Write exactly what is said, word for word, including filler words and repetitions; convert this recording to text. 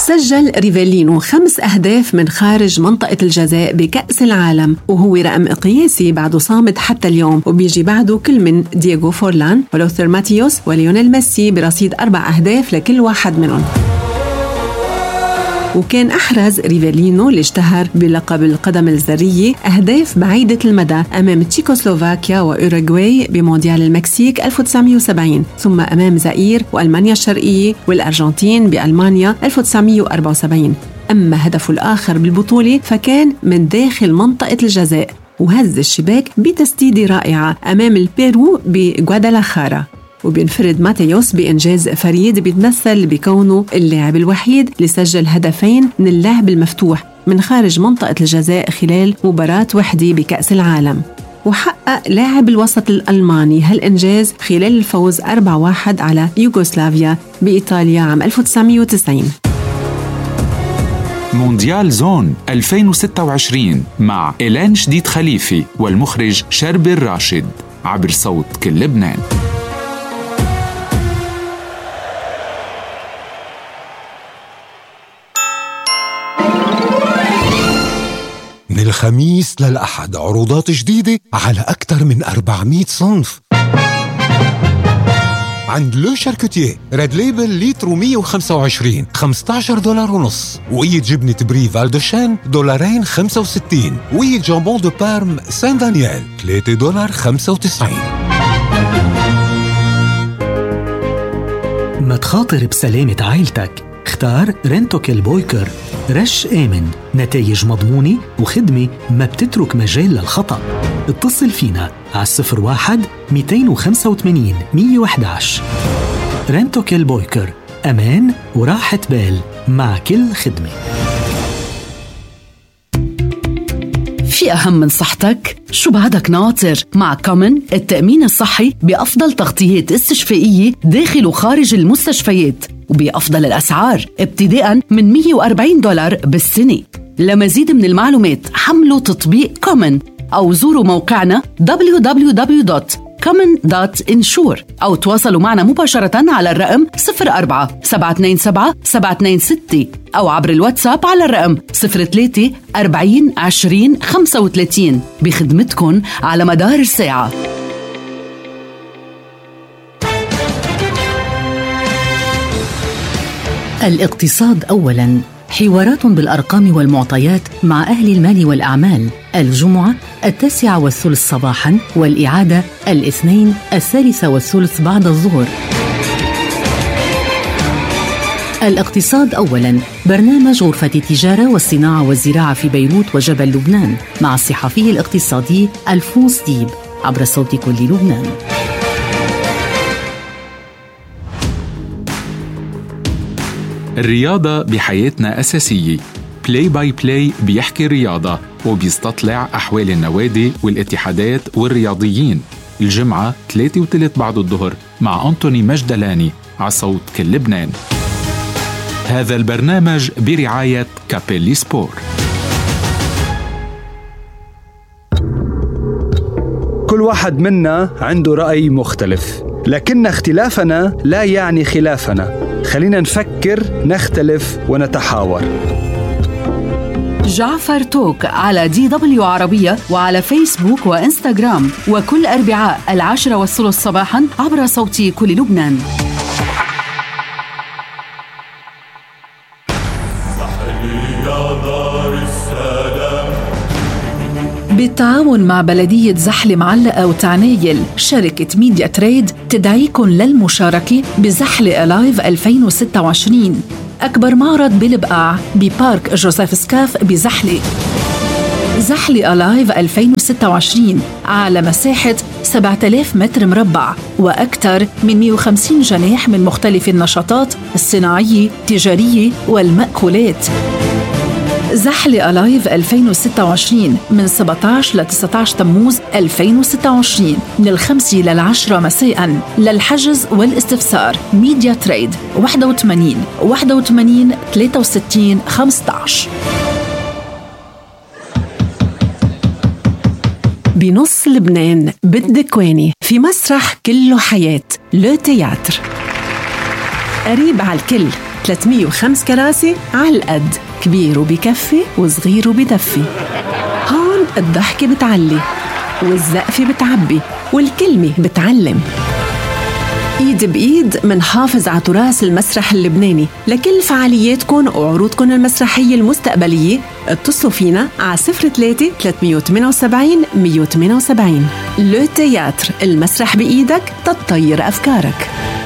سجل ريفيلينو خمس أهداف من خارج منطقة الجزاء بكأس العالم، وهو رقم قياسي بعده صامد حتى اليوم، وبيجي بعده كل من دييغو فورلان ولوثر ماتيوس وليونيل ميسي برصيد أربع أهداف لكل واحد منهم. وكان أحرز ريفيلينو اللي اشتهر بلقب القدم الذرية أهداف بعيدة المدى أمام تشيكوسلوفاكيا وأوروغواي بمونديال المكسيك ألف وتسعمية وسبعين، ثم أمام زائير وألمانيا الشرقية والأرجنتين بألمانيا ألف وتسعمية وأربعة وسبعين. أما هدفه الآخر بالبطولة فكان من داخل منطقة الجزاء، وهز الشباك بتسديدة رائعة أمام البيرو بغوادالاخارا. وبينفرد ماتيوس بإنجاز فريد بيتمثل بكونه اللاعب الوحيد اللي سجل هدفين من اللعب المفتوح من خارج منطقة الجزاء خلال مباراة وحدة بكأس العالم. وحقق لاعب الوسط الألماني هالإنجاز خلال الفوز أربعة واحد على يوغوسلافيا بإيطاليا عام ألف وتسعمية وتسعين. مونديال زون ألفين وستة وعشرين مع إيلان شديد خليفي والمخرج شربي الراشد عبر صوت كل لبنان. من الخميس للأحد عروضات جديدة على أكثر من أربعمية صنف عند لو شاركوتيه. ريد ليبل لتر مية وخمسة وعشرين خمسة عشر دولار ونص، وقية جبنة بري فالدوشان دولارين خمسة وستين، وقية جامبون دو بارم سان دانيال ثلاثة دولار خمسة وتسعين. ما تخاطر بسلامة عائلتك، اختار رينتوكيل بويكر. رش آمن، نتائج مضمونة وخدمة ما بتترك مجال للخطأ. اتصل فينا على صفر واحد مئتين وخمسة وثمانين مية وأحد عشر. رينتوكيل بويكر، أمان وراحة بال مع كل خدمة. في أهم من صحتك؟ شو بعدك ناطر؟ مع كومن التأمين الصحي بأفضل تغطيات استشفائية داخل وخارج المستشفيات وبأفضل الأسعار ابتداءً من مية وأربعين دولار بالسنة. لمزيد من المعلومات حملوا تطبيق كومن أو زوروا موقعنا دبليو دبليو دبليو دوت كومن دوت انشور أو تواصلوا معنا مباشرة على الرقم صفر أربعة سبعة اثنين سبعة سبعة اثنين ستة أو عبر الواتساب على الرقم صفر ثلاثة أربعين عشرين خمسة وثلاثين بخدمتكن على مدار الساعة. الاقتصاد أولاً، حوارات بالأرقام والمعطيات مع أهل المال والأعمال. الجمعة التاسعة والثلث صباحاً، والإعادة الاثنين الثالثة والثلث بعد الظهر. الاقتصاد أولاً، برنامج غرفة التجارة والصناعة والزراعة في بيروت وجبل لبنان مع الصحفي الاقتصادي ألفونس ديب عبر صوت كل لبنان. الرياضة بحياتنا أساسية. بلاي باي بلاي بيحكي الرياضة وبيستطلع أحوال النوادي والاتحادات والرياضيين. الجمعة ثلاثة وثلث بعد الظهر مع أنتوني مجدلاني على صوت كل لبنان. هذا البرنامج برعاية كابيلي سبور. كل واحد منا عنده رأي مختلف، لكن اختلافنا لا يعني خلافنا. خلينا نفكر، نختلف ونتحاور. جعفر توك على دي دبليو عربية وعلى فيسبوك وإنستغرام، وكل أربعاء العاشرة والثلث صباحاً عبر صوت كل لبنان. بالتعاون مع بلدية زحلة معلقة وتعنايل، شركة ميديا تريد تدعيكم للمشاركة بزحلة ألايف ألفين وستة وعشرين، أكبر معرض بالبقاع ببارك جوزيف سكاف بزحلة. زحلة ألايف ألفين وستة وعشرين على مساحة سبعة آلاف متر مربع وأكثر من مئة وخمسين جناح من مختلف النشاطات الصناعية، التجارية والمأكولات. زحلة ألايف ألفين وستة وعشرين من سبعة عشر ل تسعة عشر تموز ألفين وستة وعشرين من الخمسة للعشرة مساءً. للحجز والاستفسار ميديا تريد واحد وثمانين واحد وثمانين ثلاثة وستين خمسة عشر. بنص لبنان بالدكواني في مسرح كله حياة لو تياتر. قريب على الكل، ثلاثمية وخمسة كراسي على القد، كبير وبكفي وصغير وبدفي. هون الضحكة بتعلي والزقفة بتعبي والكلمة بتعلم. إيد بإيد منحافظ على تراث المسرح اللبناني. لكل فعالياتكم وعروضكم المسرحية المستقبلية اتصلوا فينا على صفر ثلاثة ثلاثمية وثمانية وسبعين مية وثمانية وسبعين. لو تياتر، المسرح بإيدك تطير أفكارك.